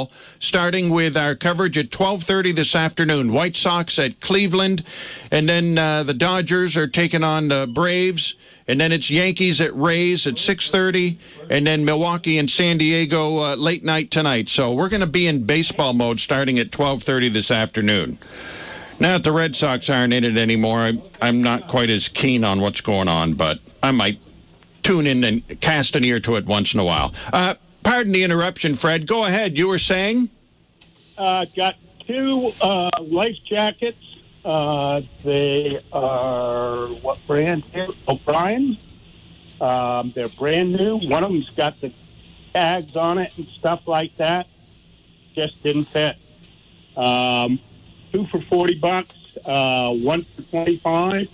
baseball, starting with our coverage at 12:30 this afternoon. White Sox at Cleveland, and then the Dodgers are taking on the Braves, and then it's Yankees at Rays at 6:30, and then Milwaukee and San Diego late night tonight. So we're going to be in baseball mode starting at 12:30 this afternoon. Now that the Red Sox aren't in it anymore, I'm not quite as keen on what's going on, but I might tune in and cast an ear to it once in a while. Pardon the interruption, Fred. Go ahead. You were saying? Got two life jackets. They are, what brand here? O'Brien. They're brand new. One of them's got the tags on it and stuff like that. Just didn't fit. Two for $40, one for $25.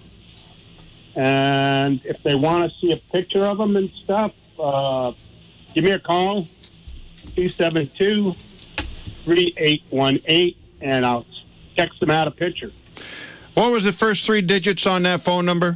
And if they want to see a picture of them and stuff, give me a call, 272-3818, and I'll text them out a picture. What was the first three digits on that phone number?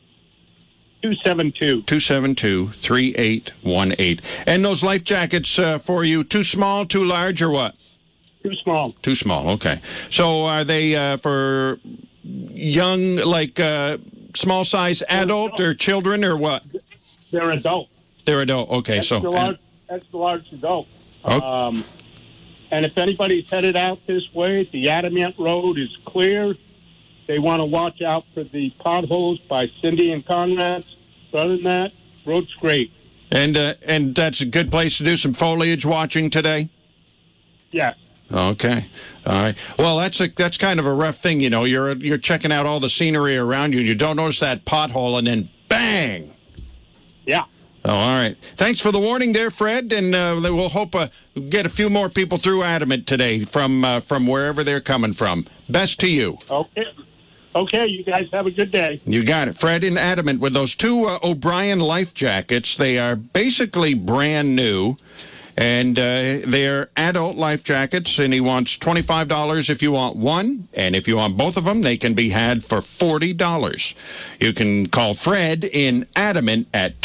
272. 272-3818. And those life jackets for you, too small, too large, or what? Too small. Too small, okay. So are they for young, like small size adult or children or what? They're adult. They're adult, okay. That's the large adult. Oh. And if anybody's headed out this way, the Adamant Road is clear. They want to watch out for the potholes by Cindy and Conrad's. But other than that, road's great. And that's a good place to do some foliage watching today? Yeah. Okay. All right. Well, that's kind of a rough thing, you know. You're checking out all the scenery around you, and you don't notice that pothole, and then bang. Yeah. Oh, all right. Thanks for the warning there, Fred, and we'll hope get a few more people through Adamant today from wherever they're coming from. Best to you. Okay, you guys have a good day. You got it. Fred in Adamant with those two O'Brien life jackets. They are basically brand new. And they're adult life jackets, and he wants $25 if you want one. And if you want both of them, they can be had for $40. You can call Fred in Adamant at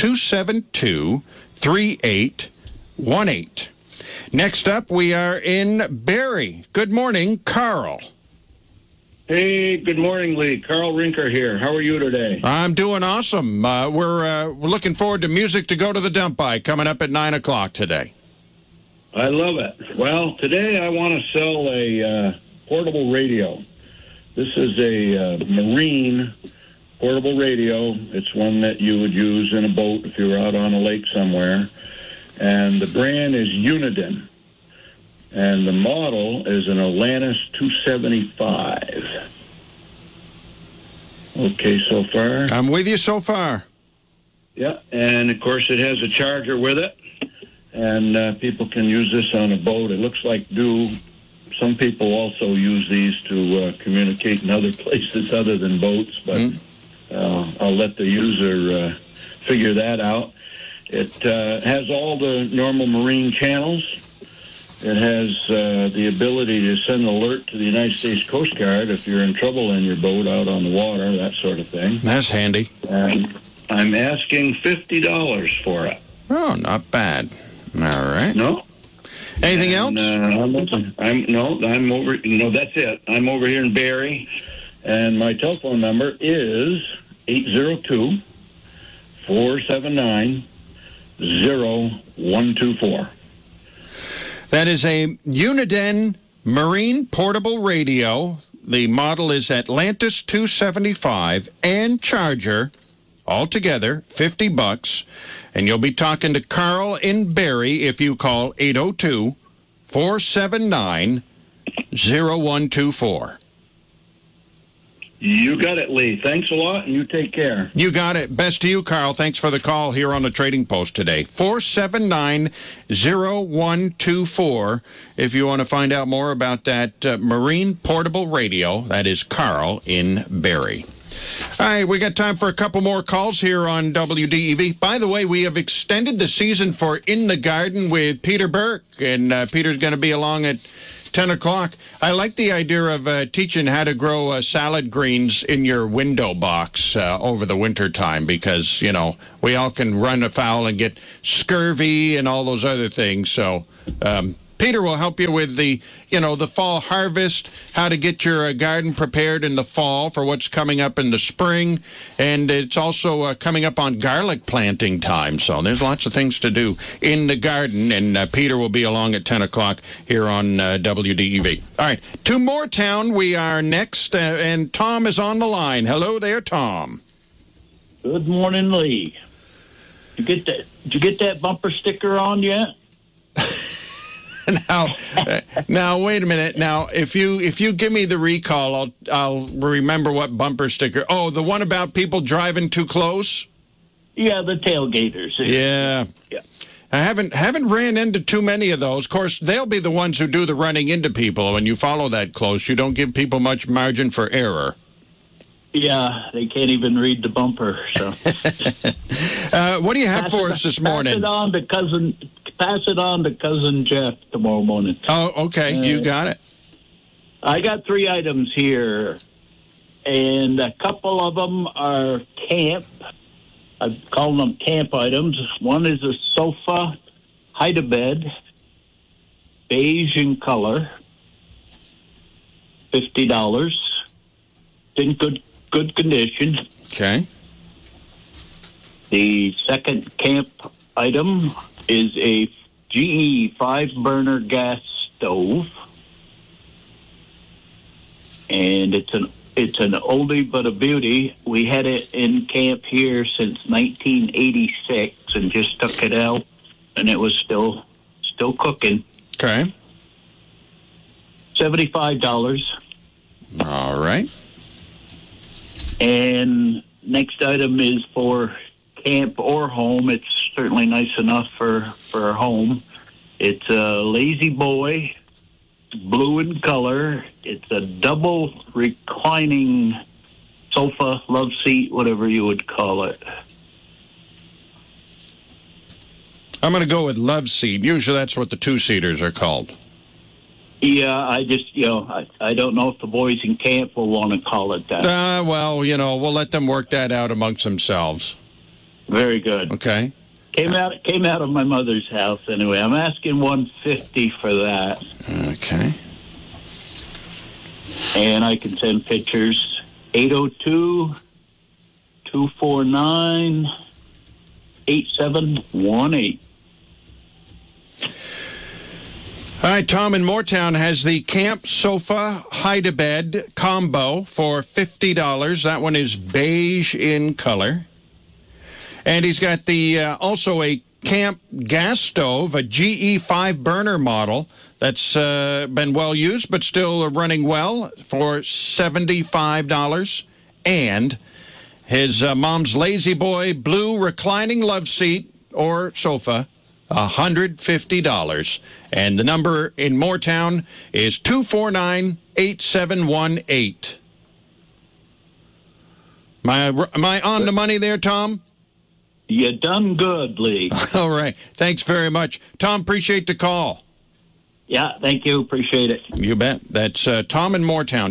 272-3818. Next up, we are in Barrie. Good morning, Carl. Hey, good morning, Lee. Carl Rinker here. How are you today? I'm doing awesome. We're looking forward to Music to Go to the Dump By coming up at 9 o'clock today. I love it. Well, today I want to sell a portable radio. This is a marine portable radio. It's one that you would use in a boat if you were out on a lake somewhere. And the brand is Uniden. And the model is an Atlantis 275. Okay, so far? I'm with you so far. Yeah, and of course it has a charger with it. And people can use this on a boat. It looks like some people also use these to communicate in other places other than boats, but I'll let the user figure that out. It has all the normal marine channels. It has the ability to send an alert to the United States Coast Guard if you're in trouble in your boat out on the water, that sort of thing. That's handy. And I'm asking $50 for it. Oh, not bad. All right. No. Anything else? That's it. I'm over here in Barrie, and my telephone number is 802-479-0124. That is a Uniden Marine Portable Radio. The model is Atlantis 275 and charger. Altogether, $50. And you'll be talking to Carl in Barrie if you call 802-479-0124. You got it, Lee. Thanks a lot, and you take care. You got it. Best to you, Carl. Thanks for the call here on the Trading Post today. 479-0124 if you want to find out more about that Marine Portable Radio. That is Carl in Barrie. All right, we got time for a couple more calls here on WDEV. By the way, we have extended the season for In the Garden with Peter Burke, and Peter's going to be along at 10 o'clock. I like the idea of teaching how to grow salad greens in your window box over the winter time because, you know, we all can run afoul and get scurvy and all those other things. So Peter will help you with the fall harvest, how to get your garden prepared in the fall for what's coming up in the spring. And it's also coming up on garlic planting time. So there's lots of things to do in the garden. And Peter will be along at 10 o'clock here on WDEV. All right, to Moortown we are next. And Tom is on the line. Hello there, Tom. Good morning, Lee. Did you get that bumper sticker on yet? Now, wait a minute. Now, if you give me the recall, I'll remember what bumper sticker. Oh, the one about people driving too close? Yeah, the tailgaters. Yeah. I haven't ran into too many of those. Of course, they'll be the ones who do the running into people. When you follow that close, you don't give people much margin for error. Yeah, they can't even read the bumper. So, what do you have for us this morning? Pass it on to cousin Jeff tomorrow morning. Oh, okay, you got it. I got 3 items here, and a couple of them are camp. I'm calling them camp items. One is a sofa, hide-a-bed, beige in color, $50. In good condition. Okay. The second camp item is a GE 5-burner gas stove, and it's an oldie but a beauty. We had it in camp here since 1986, and just took it out, and it was still cooking. Okay. $75. All right. And next item is for camp or home. It's certainly nice enough for a home. It's a Lazy Boy, blue in color. It's a double reclining sofa, love seat, whatever you would call it. I'm going to go with love seat. Usually that's what the 2-seaters are called. Yeah, I just, I don't know if the boys in camp will want to call it that. Well, we'll let them work that out amongst themselves. Very good. Okay. Came out of my mother's house anyway. I'm asking $150 for that. Okay. And I can send pictures. 802-249-8718. All right, Tom in Moortown has the camp sofa hide-a-bed combo for $50. That one is beige in color. And he's got the also a camp gas stove, a GE 5-burner model that's been well used but still running well for $75. And his mom's Lazy Boy blue reclining love seat or sofa, $150. And the number in Moortown is 249-8718. Am I on the money there, Tom? You done good, Lee. All right. Thanks very much. Tom, appreciate the call. Yeah, thank you. Appreciate it. You bet. That's Tom in Moortown,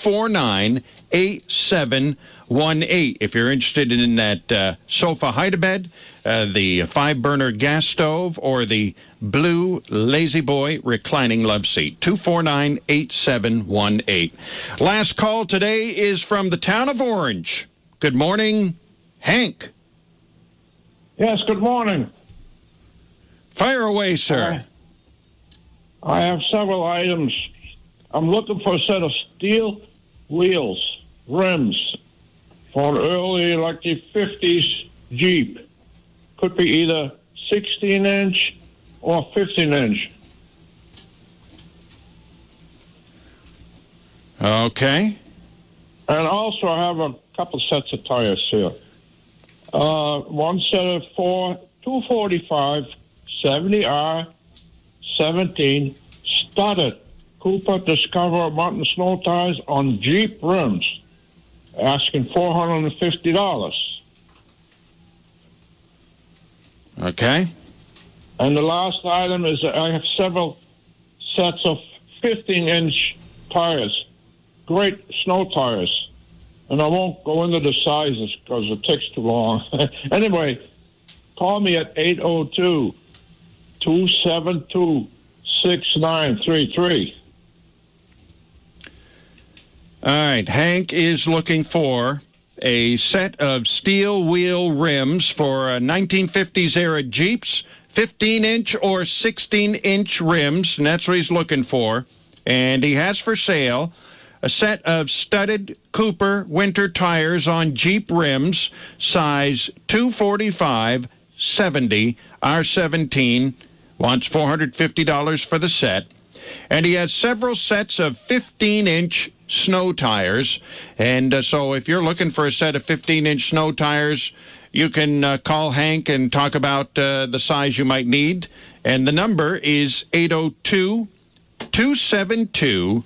249-8718. If you're interested in that sofa hide-a-bed, the 5-burner gas stove, or the blue Lazy Boy reclining love seat, 249-8718. Last call today is from the town of Orange. Good morning, Hank. Yes, good morning. Fire away, sir. I have several items. I'm looking for a set of steel wheels, rims, for an early, like the 50s Jeep. Could be either 16-inch or 15-inch. Okay. And also I have a couple sets of tires here. One set of 245 70R 17 studded Cooper Discover Mountain Snow tires on Jeep rims, asking $450. Okay. And the last item is I have several sets of 15-inch tires, great snow tires. And I won't go into the sizes because it takes too long. Anyway, call me at 802-272-66 6933. All right, Hank is looking for a set of steel wheel rims for 1950s era Jeeps, 15-inch or 16-inch rims, and that's what he's looking for. And he has for sale a set of studded Cooper winter tires on Jeep rims, size 245/70 R17. Wants $450 for the set. And he has several sets of 15-inch snow tires. And so if you're looking for a set of 15-inch snow tires, you can call Hank and talk about the size you might need. And the number is 802-272-6933.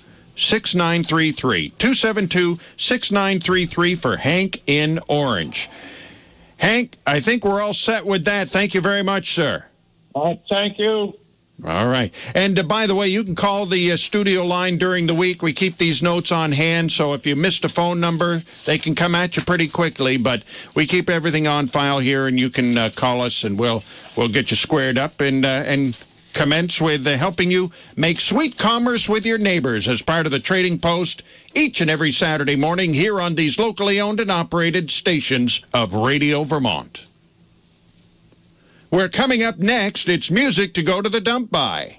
272-6933 for Hank in Orange. Hank, I think we're all set with that. Thank you very much, sir. Thank you. All right. And by the way, you can call the studio line during the week. We keep these notes on hand, so if you missed a phone number, they can come at you pretty quickly. But we keep everything on file here, and you can call us, and we'll get you squared up and commence with helping you make sweet commerce with your neighbors as part of the Trading Post each and every Saturday morning here on these locally owned and operated stations of Radio Vermont. We're coming up next. It's music to go to the dump by.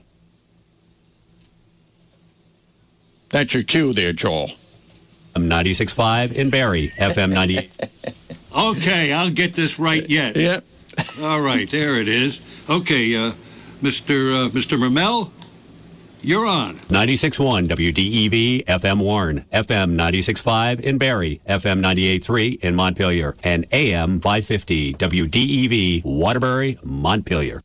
That's your cue there, Joel. I'm 96.5 in Barrie, FM 98. Okay, I'll get this right yet. Yep. All right, there it is. Okay, Mr. Mermel, you're on. 96.1 WDEV, FM Warren, FM 96.5 in Barrie, FM 98.3 in Montpelier, and AM 550 WDEV, Waterbury, Montpelier.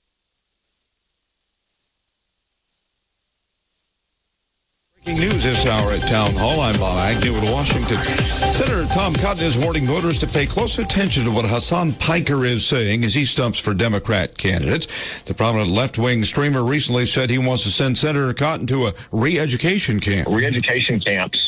Breaking news this hour at Town Hall. I'm Bob Agnew in Washington. Senator Tom Cotton is warning voters to pay close attention to what Hassan Piker is saying as he stumps for Democrat candidates. The prominent left-wing streamer recently said he wants to send Senator Cotton to a re-education camp. Re-education camps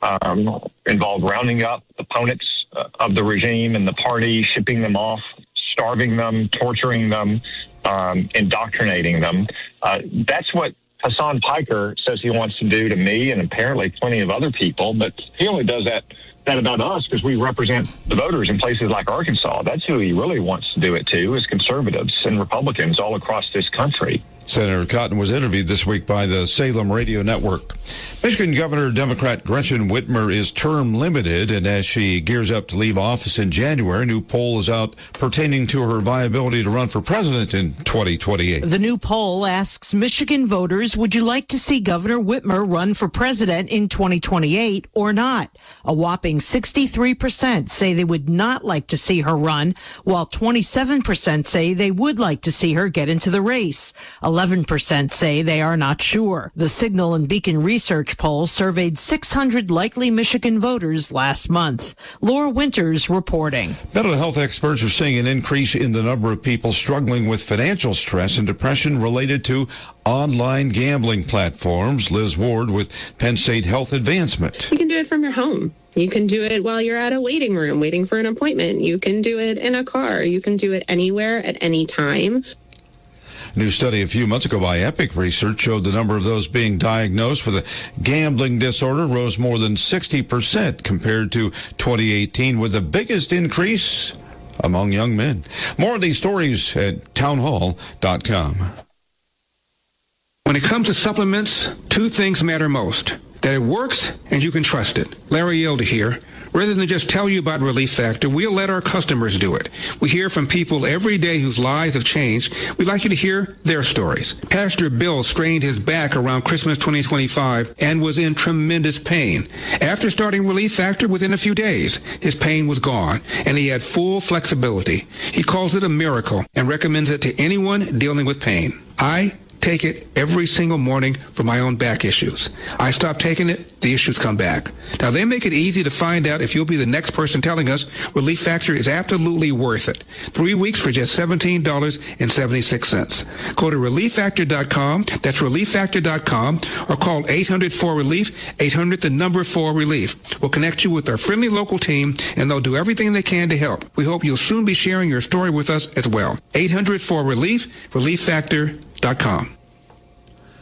involve rounding up opponents of the regime and the party, shipping them off, starving them, torturing them, indoctrinating them. That's what Hassan Piker says he wants to do to me and apparently plenty of other people, but he only does that about us because we represent the voters in places like Arkansas. That's who he really wants to do it to, is conservatives and Republicans all across this country. Senator Cotton was interviewed this week by the Salem Radio Network. Michigan Governor Democrat Gretchen Whitmer is term limited, and as she gears up to leave office in January, a new poll is out pertaining to her viability to run for president in 2028. The new poll asks Michigan voters, would you like to see Governor Whitmer run for president in 2028 or not? A whopping 63% say they would not like to see her run, while 27% say they would like to see her get into the race. 11% say they are not sure. The Signal and Beacon Research poll surveyed 600 likely Michigan voters last month. Laura Winters reporting. Mental health experts are seeing an increase in the number of people struggling with financial stress and depression related to online gambling platforms. Liz Ward with Penn State Health Advancement. You can do it from your home. You can do it while you're at a waiting room waiting for an appointment. You can do it in a car. You can do it anywhere at any time. A new study a few months ago by Epic Research showed the number of those being diagnosed with a gambling disorder rose more than 60% compared to 2018, with the biggest increase among young men. More of these stories at townhall.com. When it comes to supplements, two things matter most: that it works and you can trust it. Larry Elder here. Rather than just tell you about Relief Factor, we'll let our customers do it. We hear from people every day whose lives have changed. We'd like you to hear their stories. Pastor Bill strained his back around Christmas 2025 and was in tremendous pain. After starting Relief Factor, within a few days, his pain was gone, and he had full flexibility. He calls it a miracle and recommends it to anyone dealing with pain. I take it every single morning for my own back issues. I stop taking it, the issues come back. Now, they make it easy to find out if you'll be the next person telling us Relief Factor is absolutely worth it. 3 weeks for just $17.76. Go to ReliefFactor.com, that's ReliefFactor.com, or call 800-4RELIEF, 800-4RELIEF. We'll connect you with our friendly local team, and they'll do everything they can to help. We hope you'll soon be sharing your story with us as well. 800-4RELIEF, ReliefFactor.com.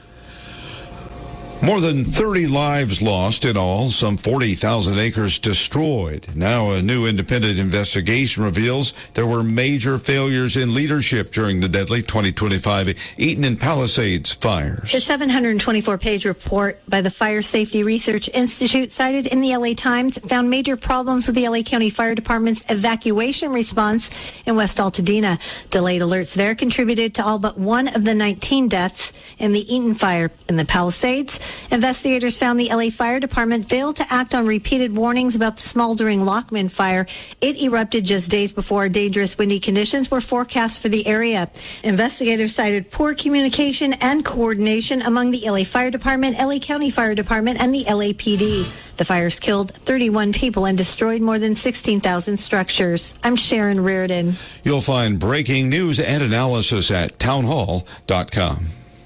More than 30 lives lost in all, some 40,000 acres destroyed. Now a new independent investigation reveals there were major failures in leadership during the deadly 2025 Eaton and Palisades fires. The 724-page report by the Fire Safety Research Institute, cited in the LA Times, found major problems with the LA County Fire Department's evacuation response in West Altadena. Delayed alerts there contributed to all but one of the 19 deaths in the Eaton fire. In the Palisades, investigators found the LA Fire Department failed to act on repeated warnings about the smoldering Lockman fire. It erupted just days before dangerous windy conditions were forecast for the area. Investigators cited poor communication and coordination among the LA Fire Department, LA County Fire Department, and the LAPD. The fires killed 31 people and destroyed more than 16,000 structures. I'm Sharon Reardon. You'll find breaking news and analysis at townhall.com.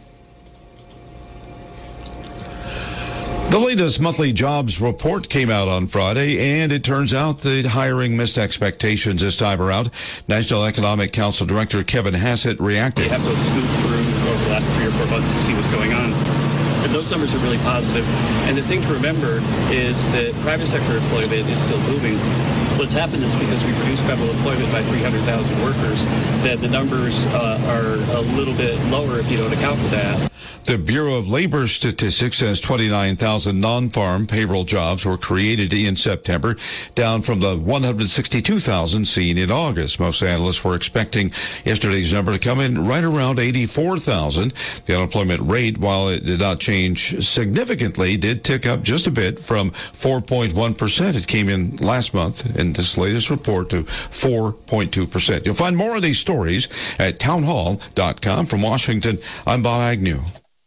The latest monthly jobs report came out on Friday, and it turns out that hiring missed expectations this time around. National Economic Council Director Kevin Hassett reacted. We have to scoop through over the last 3 or 4 months to see what's going on. And those numbers are really positive. And the thing to remember is that private sector employment is still moving. What's happened is because we've reduced federal employment by 300,000 workers, that the numbers are a little bit lower if you don't account for that. The Bureau of Labor Statistics says 29,000 non-farm payroll jobs were created in September, down from the 162,000 seen in August. Most analysts were expecting yesterday's number to come in right around 84,000. The unemployment rate, while it did not change significantly, did tick up just a bit from 4.1%. It came in last month in this latest report to 4.2%. You'll find more of these stories at townhall.com. From Washington, I'm Bob Agnew.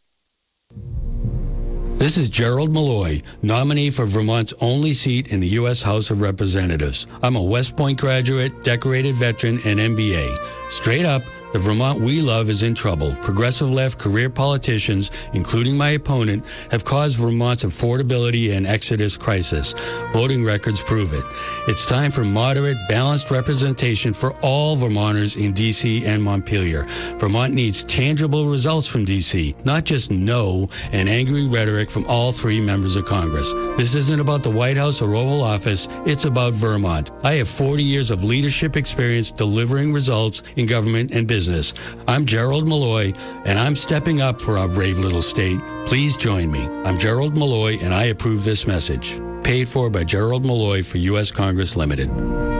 This is Gerald Malloy, nominee for Vermont's only seat in the U.S. House of Representatives. I'm a West Point graduate, decorated veteran, and MBA. Straight up, the Vermont we love is in trouble. Progressive left career politicians, including my opponent, have caused Vermont's affordability and exodus crisis. Voting records prove it. It's time for moderate, balanced representation for all Vermonters in D.C. and Montpelier. Vermont needs tangible results from D.C., not just no and angry rhetoric from all 3 members of Congress. This isn't about the White House or Oval Office. It's about Vermont. I have 40 years of leadership experience delivering results in government and business. I'm Gerald Malloy, and I'm stepping up for our brave little state. Please join me. I'm Gerald Malloy, and I approve this message. Paid for by Gerald Malloy for U.S. Congress Limited.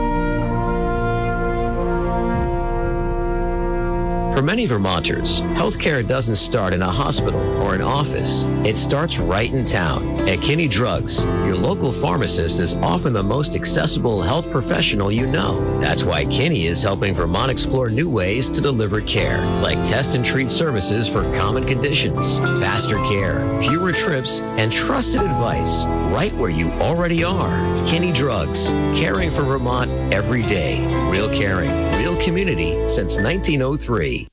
For many Vermonters, healthcare doesn't start in a hospital or an office. It starts right in town. At Kinney Drugs, your local pharmacist is often the most accessible health professional you know. That's why Kinney is helping Vermont explore new ways to deliver care, like test and treat services for common conditions, faster care, fewer trips, and trusted advice right where you already are. Kinney Drugs, caring for Vermont every day. Real caring, real community since 1903.